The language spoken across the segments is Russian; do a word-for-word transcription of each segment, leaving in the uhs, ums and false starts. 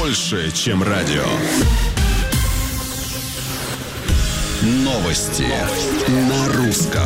больше, чем радио. Новости на русском.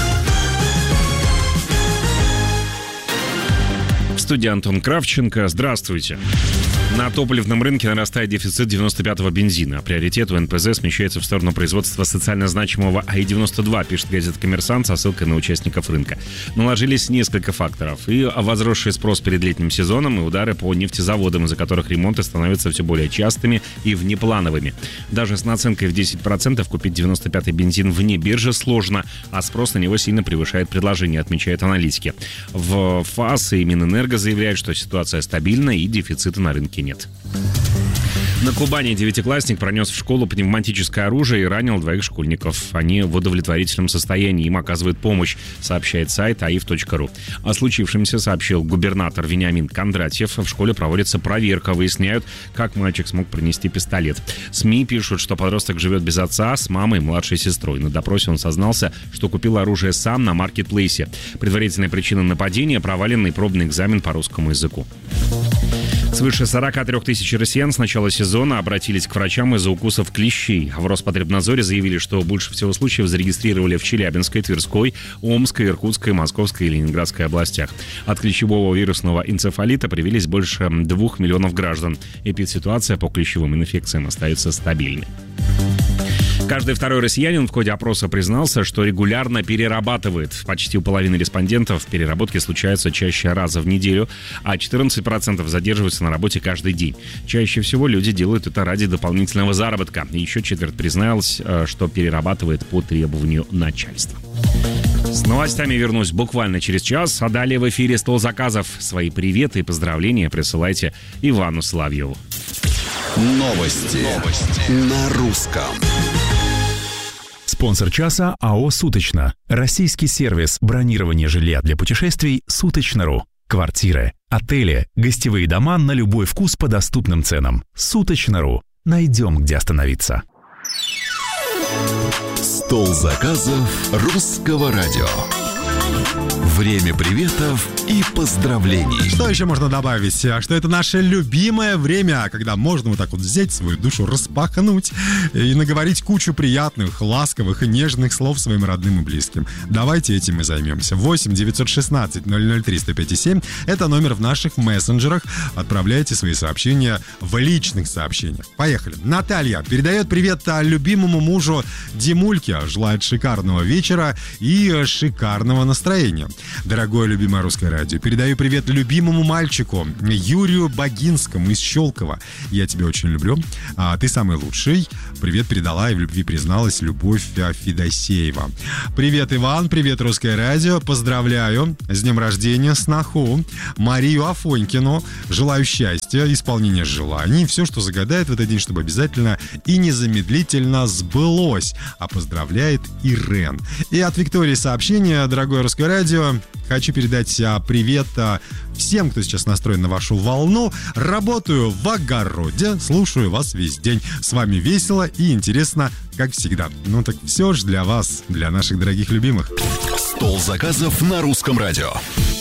В студии Антон Кравченко. Здравствуйте. На топливном рынке нарастает дефицит девяносто пятого бензина. Приоритет у эн пэ зэ смещается в сторону производства социально значимого а и девяносто два, пишет газета «Коммерсант» со ссылкой на участников рынка. Наложились несколько факторов. И возросший спрос перед летним сезоном, и удары по нефтезаводам, из-за которых ремонты становятся все более частыми и внеплановыми. Даже с наценкой в десять процентов купить девяносто пятый бензин вне биржи сложно, а спрос на него сильно превышает предложение, отмечают аналитики. В ФАС и Минэнерго заявляют, что ситуация стабильна и дефицита на рынке нет. На Кубани девятиклассник пронес в школу пневматическое оружие и ранил двоих школьников. Они в удовлетворительном состоянии, им оказывает помощь, сообщает сайт а и эф точка ру. О случившемся сообщил губернатор Вениамин Кондратьев. В школе проводится проверка, выясняют, как мальчик смог принести пистолет. СМИ пишут, что подросток живет без отца, с мамой и младшей сестрой. На допросе он сознался, что купил оружие сам на маркетплейсе. Предварительная причина нападения – проваленный пробный экзамен по русскому языку. Свыше сорок три тысячи россиян с начала сезона обратились к врачам из-за укусов клещей. В Роспотребнадзоре заявили, что больше всего случаев зарегистрировали в Челябинской, Тверской, Омской, Иркутской, Московской и Ленинградской областях. От клещевого вирусного энцефалита привились больше двух миллионов граждан. Эпидситуация по клещевым инфекциям остается стабильной. Каждый второй россиянин в ходе опроса признался, что регулярно перерабатывает. Почти у половины респондентов переработки случаются чаще раза в неделю, а четырнадцать процентов задерживаются на работе каждый день. Чаще всего люди делают это ради дополнительного заработка. И еще четверть призналась, что перерабатывает по требованию начальства. С новостями вернусь буквально через час, а далее в эфире «Стол заказов». Свои приветы и поздравления присылайте Ивану Соловьеву. Новости, Новости. На русском. Спонсор часа АО «Суточно». Российский сервис бронирования жилья для путешествий «Суточно.ру». Квартиры, отели, гостевые дома на любой вкус по доступным ценам. «Суточно.ру». Найдем, где остановиться. Стол заказов русского радио. Время приветов и поздравлений. Что еще можно добавить? Что это наше любимое время, когда можно вот так вот взять свою душу, распахнуть и наговорить кучу приятных, ласковых и нежных слов своим родным и близким. Давайте этим и займемся. восемь девятьсот шестнадцать ноль ноль три сто пять семь. Это номер в наших мессенджерах. Отправляйте свои сообщения в личных сообщениях. Поехали. Наталья передает привет любимому мужу Димульке. Желает шикарного вечера и шикарного настроения. Дорогое любимое русское радио, передаю привет любимому мальчику Юрию Богинскому из Щелково. Я тебя очень люблю, а ты самый лучший. Привет передала и в любви призналась Любовь Федосеева. Привет, Иван, привет, русское радио. Поздравляю с днем рождения сноху Марию Афонькину. Желаю счастья, исполнения желаний, все, что загадает в этот день, чтобы обязательно и незамедлительно сбылось. А поздравляет Ирен. И от Виктории сообщение, дорогое русское радио. Хочу передать привет всем, кто сейчас настроен на вашу волну. Работаю в огороде, слушаю вас весь день. С вами весело и интересно, как всегда. Ну так все ж для вас, для наших дорогих любимых. Стол заказов на русском радио.